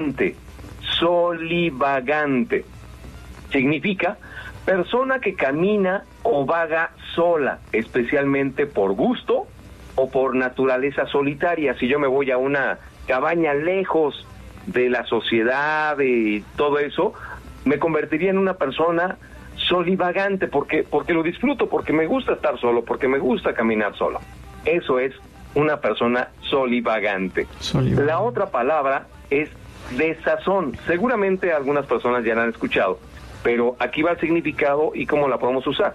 Solivagante. Significa persona que camina o vaga sola, especialmente por gusto o por naturaleza solitaria. Si yo me voy a una cabaña lejos de la sociedad y todo eso, me convertiría en una persona solivagante, porque lo disfruto, porque me gusta estar solo, porque me gusta caminar solo. Eso es una persona solivagante. La otra palabra es desazón. Seguramente algunas personas ya la han escuchado, pero aquí va el significado y cómo la podemos usar.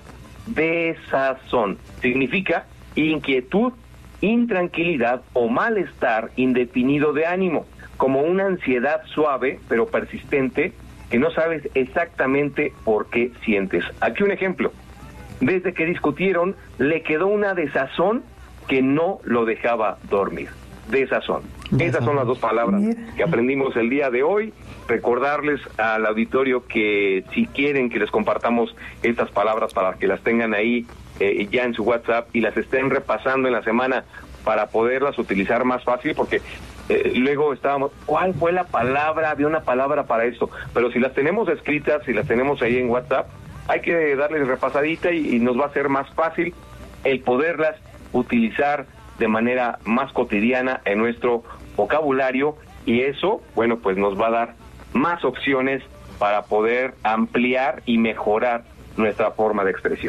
Desazón significa inquietud, intranquilidad o malestar indefinido de ánimo, como una ansiedad suave pero persistente que no sabes exactamente por qué sientes. Aquí un ejemplo. Desde que discutieron, le quedó una desazón que no lo dejaba dormir. Desazón. Esas son las dos palabras que aprendimos el día de hoy. Recordarles al auditorio que si quieren que les compartamos estas palabras para que las tengan ahí ya en su WhatsApp y las estén repasando en la semana para poderlas utilizar más fácil, porque luego estábamos, ¿cuál fue la palabra? Había una palabra para esto, pero si las tenemos escritas, si las tenemos ahí en WhatsApp, hay que darles repasadita y nos va a ser más fácil el poderlas utilizar de manera más cotidiana en nuestro vocabulario, y eso, bueno, pues nos va a dar más opciones para poder ampliar y mejorar nuestra forma de expresión.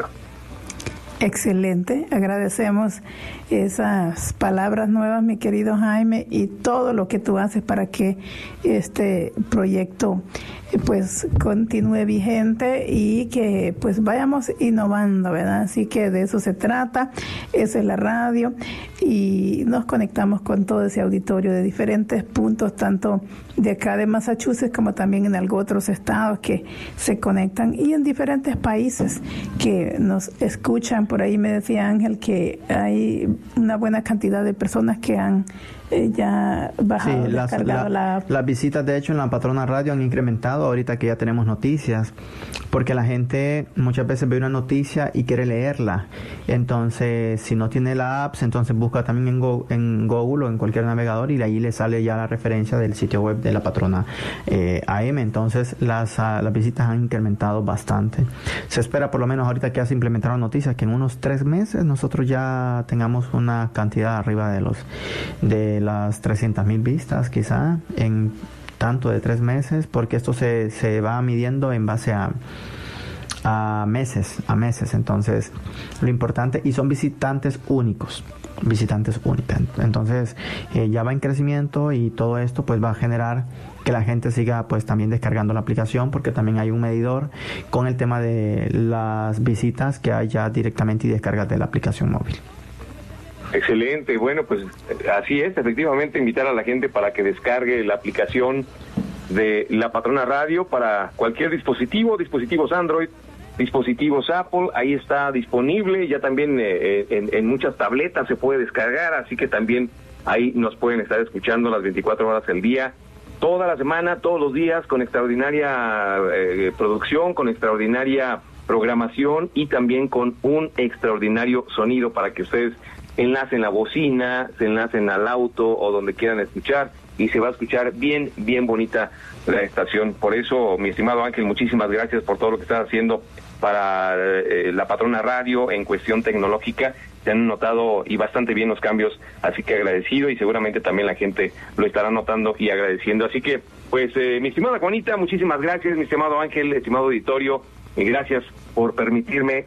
Excelente, agradecemos esas palabras nuevas, mi querido Jaime, y todo lo que tú haces para que este proyecto pues continúe vigente y que pues vayamos innovando, ¿verdad? Así que de eso se trata, esa es la radio, y nos conectamos con todo ese auditorio de diferentes puntos, tanto de acá de Massachusetts como también en algunos otros estados que se conectan, y en diferentes países que nos escuchan. Por ahí me decía Ángel que hay una buena cantidad de personas que han ya bajado, descargado las visitas, de hecho, en la Patrona Radio han incrementado ahorita que ya tenemos noticias, porque la gente muchas veces ve una noticia y quiere leerla. Entonces, si no tiene la app, entonces busca también en Google o en cualquier navegador, y de ahí le sale ya la referencia del sitio web de la Patrona AM. Entonces, las visitas han incrementado bastante. Se espera, por lo menos ahorita que ya se implementaron noticias, que en unos 3 meses nosotros ya tengamos una cantidad arriba de las 300,000 vistas, quizá en tanto de 3 meses, porque esto se va midiendo en base a meses. Entonces, lo importante, y son visitantes únicos. Entonces, ya va en crecimiento, y todo esto pues va a generar que la gente siga pues también descargando la aplicación, porque también hay un medidor con el tema de las visitas que hay ya directamente y descargas de la aplicación móvil. Excelente, bueno, pues así es, efectivamente, invitar a la gente para que descargue la aplicación de La Patrona Radio para cualquier dispositivos Android, dispositivos Apple, ahí está disponible, ya también en muchas tabletas se puede descargar, así que también ahí nos pueden estar escuchando las 24 horas del día, toda la semana, todos los días, con extraordinaria producción, con extraordinaria programación y también con un extraordinario sonido para que ustedes enlacen la bocina, se enlacen al auto o donde quieran escuchar, y se va a escuchar bien bonita la estación. Por eso, mi estimado Ángel, muchísimas gracias por todo lo que estás haciendo para La Patrona Radio en cuestión tecnológica. Se han notado y bastante bien los cambios, así que agradecido, y seguramente también la gente lo estará notando y agradeciendo. Así que, pues, mi estimada Juanita, muchísimas gracias, mi estimado Ángel, estimado auditorio, y gracias por permitirme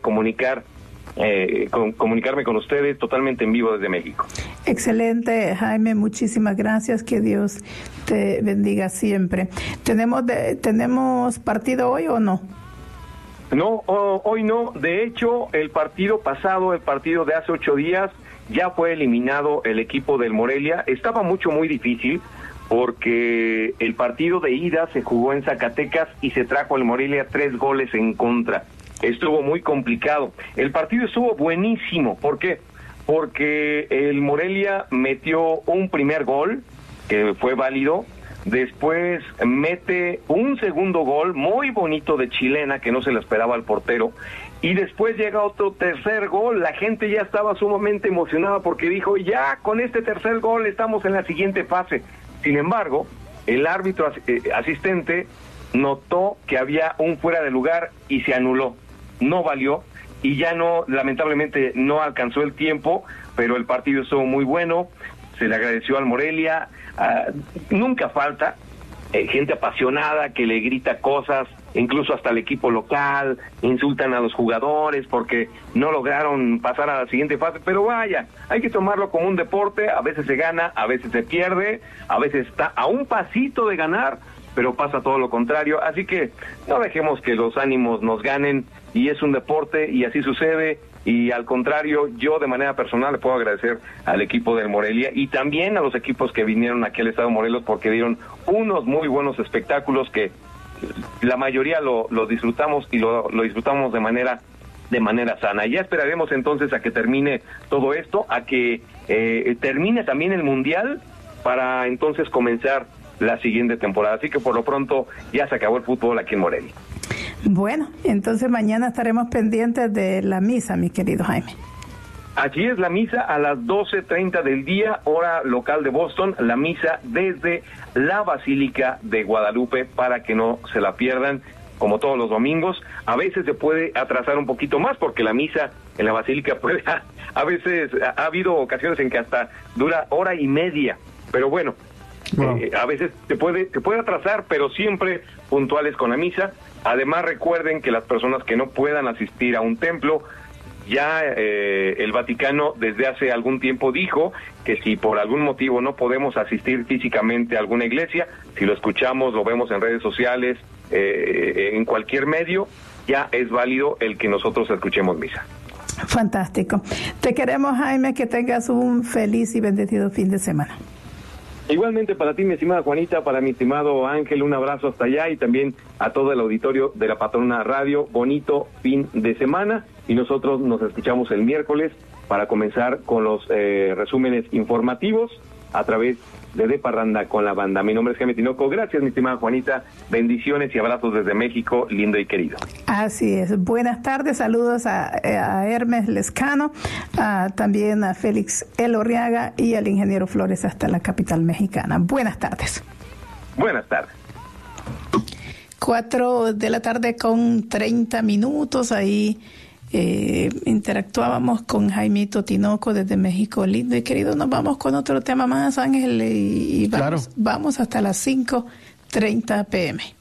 comunicarme con ustedes totalmente en vivo desde México. Excelente, Jaime, muchísimas gracias, que Dios te bendiga siempre. ¿Tenemos partido hoy o no? No, hoy no. De hecho, el partido pasado, el partido de hace 8 días, ya fue eliminado el equipo del Morelia. Estaba muy difícil, porque el partido de ida se jugó en Zacatecas y se trajo el Morelia 3 goles en contra. Estuvo muy complicado. El partido estuvo buenísimo. ¿Por qué? Porque el Morelia metió un primer gol, que fue válido. Después mete un segundo gol muy bonito de chilena, que no se le esperaba al portero. Y después llega otro tercer gol. La gente ya estaba sumamente emocionada porque dijo, ya con este tercer gol estamos en la siguiente fase. Sin embargo, el árbitro asistente notó que había un fuera de lugar y se anuló, no valió, y ya no, lamentablemente no alcanzó el tiempo, pero el partido estuvo muy bueno, se le agradeció al Morelia. Nunca falta gente apasionada que le grita cosas, incluso hasta el equipo local, insultan a los jugadores porque no lograron pasar a la siguiente fase, pero vaya, hay que tomarlo como un deporte, a veces se gana, a veces se pierde, a veces está a un pasito de ganar, pero pasa todo lo contrario, así que no dejemos que los ánimos nos ganen, y es un deporte y así sucede. Y al contrario, yo de manera personal le puedo agradecer al equipo del Morelia y también a los equipos que vinieron aquí al estado de Morelos, porque dieron unos muy buenos espectáculos que la mayoría lo disfrutamos, y lo disfrutamos de manera sana. Ya esperaremos entonces a que termine todo esto, a que termine también el Mundial, para entonces comenzar la siguiente temporada. Así que por lo pronto ya se acabó el fútbol aquí en Morelia. Bueno, entonces mañana estaremos pendientes de la misa, mi querido Jaime. Allí es la misa a las 12:30 del día, hora local de Boston, la misa desde la Basílica de Guadalupe, para que no se la pierdan, como todos los domingos. A veces se puede atrasar un poquito más, porque la misa en la Basílica puede, a veces ha habido ocasiones en que hasta dura hora y media, pero bueno, wow. A veces se puede atrasar, pero siempre puntuales con la misa. Además, recuerden que las personas que no puedan asistir a un templo, ya el Vaticano desde hace algún tiempo dijo que si por algún motivo no podemos asistir físicamente a alguna iglesia, si lo escuchamos, lo vemos en redes sociales, en cualquier medio, ya es válido el que nosotros escuchemos misa. Fantástico. Te queremos, Jaime, que tengas un feliz y bendecido fin de semana. Igualmente para ti, mi estimada Juanita, para mi estimado Ángel, un abrazo hasta allá, y también a todo el auditorio de la Patrona Radio. Bonito fin de semana, y nosotros nos escuchamos el miércoles para comenzar con los resúmenes informativos a través de Parranda con la banda. Mi nombre es Jaime Tinoco. Gracias, mi estimada Juanita. Bendiciones y abrazos desde México, lindo y querido. Así es. Buenas tardes. Saludos a Hermes Lescano, también a Félix Elorriaga y al ingeniero Flores hasta la capital mexicana. Buenas tardes. Buenas tardes. 4:30 p.m. Ahí interactuábamos con Jaimito Tinoco desde México, lindo y querido. Nos vamos con otro tema más, Ángel, y vamos, claro. Vamos hasta las 5:30 p.m.